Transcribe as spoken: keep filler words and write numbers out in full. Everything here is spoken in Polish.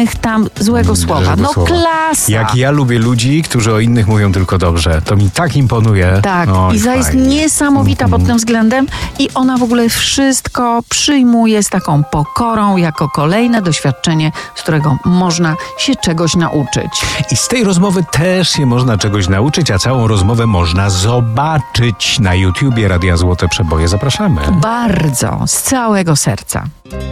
żadnych tam złego słowa. Żadnego No słowa. klasa. Jak ja lubię ludzi, którzy o innych mówią tylko dobrze. To mi tak imponuje. Tak, Oj, Iza jest fajnie. niesamowita pod tym względem i ona w ogóle wszystko przyjmuje z taką pokorą jako kolejne doświadczenie, z którego można się czegoś nauczyć. I z tej rozmowy też się można czegoś nauczyć, a całą rozmowę można zobaczyć na YouTubie Radia Złote Przeboje. Zapraszamy. Bardzo, z całego serca.